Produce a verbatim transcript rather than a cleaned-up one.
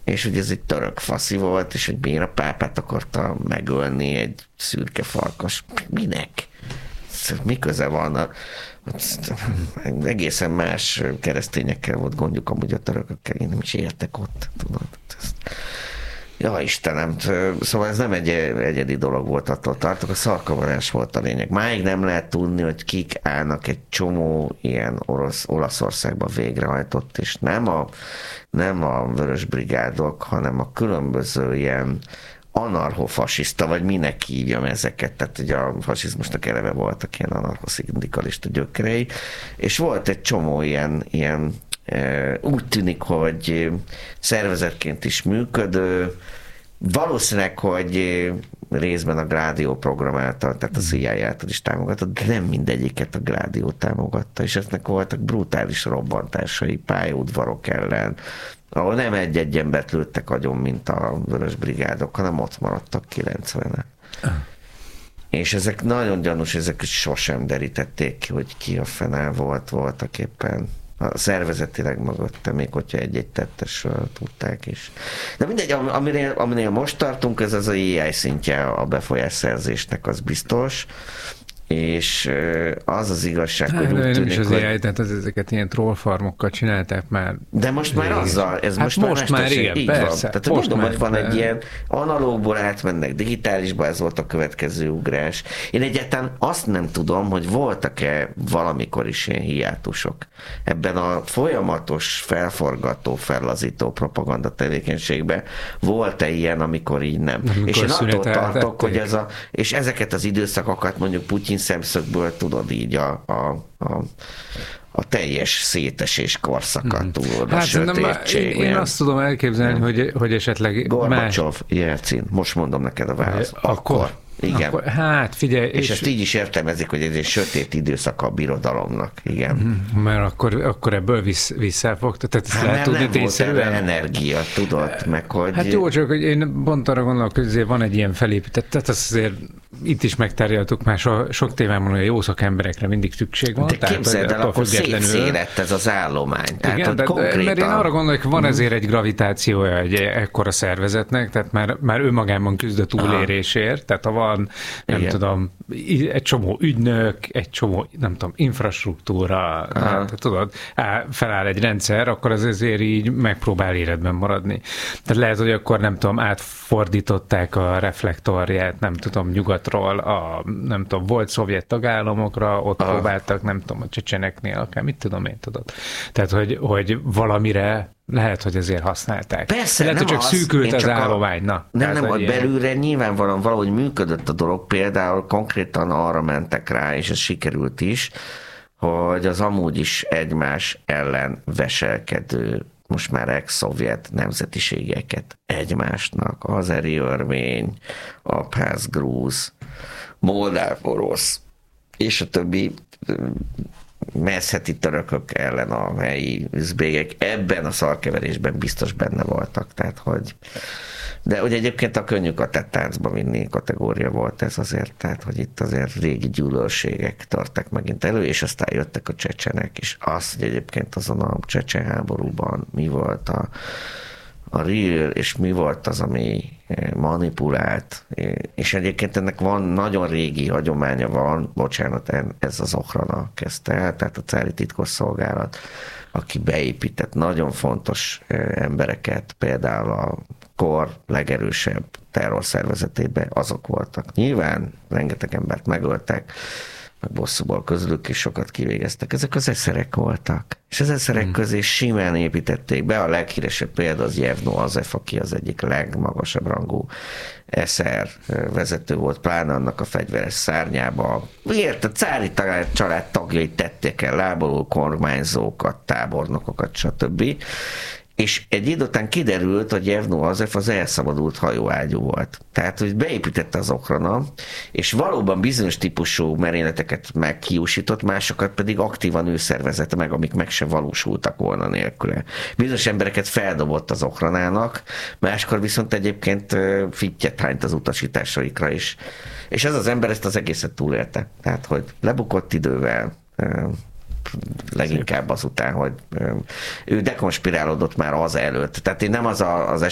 és hogy ez egy török faszi volt, és hogy miért a pápát akarta megölni egy szürke farkas. Minek? Mi köze van? A, egészen más keresztényekkel volt gondjuk amúgy a törökökkel, én nem is értek ott, tudod. Ja, Istenem, szóval ez nem egy egyedi dolog volt, attól tartok, a szarkavarás volt a lényeg. Máig nem lehet tudni, hogy kik állnak egy csomó ilyen orosz, Olaszországban végrehajtott, és nem a, nem a vörös brigádok, hanem a különböző ilyen anarchofasiszta, vagy minek hívjam ezeket, tehát ugye a fasizmusnak eleve voltak ilyen anarchoszindikalista gyökerei, és volt egy csomó ilyen, ilyen úgy tűnik, hogy szervezetként is működő, valószínűleg, hogy részben a Gladio program által, tehát a C I A által is támogatott, de nem mindegyiket a Gladio támogatta, és eznek voltak brutális robbantásai pályaudvarok ellen, ahol nem egy-egy embert lőttek agyon, mint a vörös brigádok, hanem ott maradtak kilencvenen. És ezek nagyon gyanús, ezek sosem derítették ki, hogy ki a fenál volt, voltak éppen a szervezetileg mögötte, még hogyha egy-egy tettesről tudták is. De mindegy, aminél, aminél most tartunk, ez az a A I szintje a befolyásszerzésnek, az biztos, és az az igazság, hát, hogy úgy nem tűnik, is az hogy... á i, tehát az, ezeket ilyen trollfarmokkal csinálták már. De most már azzal, ez hát most, most már, már igen, így persze. van. Tehát most mondom, már, hogy van egy ilyen analógból átmennek digitálisba, ez volt a következő ugrás. Én egyáltalán azt nem tudom, hogy voltak-e valamikor is ilyen hiátusok ebben a folyamatos felforgató, fellazító propaganda tevékenységben. Volt-e ilyen, amikor így nem? Amikor és én attól tartok, hogy ez a, és ezeket az időszakokat mondjuk Putyin szemszögből tudod így a, a, a a teljes szétesés korszaka túl, a hát sötétség. Én, én azt tudom elképzelni, hogy, hogy esetleg... Gorbacsov, Jelcin, most mondom neked a választ. Akkor? Akkor. Igen. Akkor, hát figyelj... És, és ezt így is értelmezik, hogy ez egy sötét időszaka a birodalomnak. Igen. Mert akkor, akkor ebből vissz, visszafogta. Tehát ezt hát lehet tudni tényszerűen. Energia, tudod, meg hogy... Hát jó, csak hogy én pont arra gondolok, hogy azért van egy ilyen felépített, tehát azt azért itt is megtárgyaltuk már so, sok témában, hogy a jó szakemberekre mindig szükség van. De képzeld el, akkor szétszélett ez az állomány. Tehát, igen, de, konkrétan... mert én arra gondolok, hogy van ezért egy gravitációja egy ekkora szervezetnek, tehát már, már önmagában küzd a túlérésért, tehát ha van, nem igen. tudom, egy csomó ügynök, egy csomó, nem tudom, infrastruktúra, tehát, tudod, feláll egy rendszer, akkor az azért így megpróbál életben maradni. Tehát lehet, hogy akkor nem tudom, átfordították a reflektorját, nem tudom, nyugatról a, nem tudom, volt szovjet tagállamokra, ott Aha. próbáltak, nem tudom, a csecseneknél, akár mit tudom én, tudod. Tehát, hogy, hogy valamire lehet, hogy ezért használták. Persze, lehet, nem hogy csak az, szűkült az állomány. Na, nem, nem, hogy ilyen... belülre nyilvánvalóan valahogy működött a dolog, például konkrétan arra mentek rá, és ez sikerült is, hogy az amúgy is egymás ellen veselkedő, most már ex-szovjet nemzetiségeket egymásnak, azeri örmény, abház grúz, moldáv orosz, és a többi meszheti törökök ellen a helyi üzbégek ebben a szarkeverésben biztos benne voltak, tehát hogy de hogy egyébként a könnyű táncba vinni kategória volt ez azért, tehát hogy itt azért régi gyűlölségek törtek megint elő, és aztán jöttek a csecsenek, és az, hogy egyébként azon a csecsen háborúban mi volt a, a real, és mi volt az, ami manipulált, és egyébként ennek van nagyon régi hagyománya van, bocsánat, ez az Okhrana kezdte el, tehát a cári titkosszolgálat, aki beépített nagyon fontos embereket, például a kor legerősebb terrorszervezetébe, azok voltak. Nyilván rengeteg embert megöltek, meg bosszúból közülük is sokat kivégeztek. Ezek az eszerek voltak. És az eszerek hmm. közé simán építették be. A leghíresebb példa az Jevno Azef, aki az egyik legmagasabb rangú eszer vezető volt, pláne annak a fegyveres szárnyába. Miért a cári család tagjai tették el láboló kormányzókat, tábornokokat, stb. És egy idő után kiderült, hogy Jevno Azef az elszabadult hajóágyú volt. Tehát, hogy beépítette az Okhrana, és valóban bizonyos típusú merényleteket meghiúsított, másokat pedig aktívan ő szervezette meg, amik meg se valósultak volna nélküle. Bizonyos embereket feldobott az Okhranának, máskor viszont egyébként fittyet hányt az utasításaikra is. És ez az ember ezt az egészet túlélte. Tehát, hogy lebukott idővel, leginkább azután, hogy ő dekonspirálódott már az előtt. Tehát én nem az a, az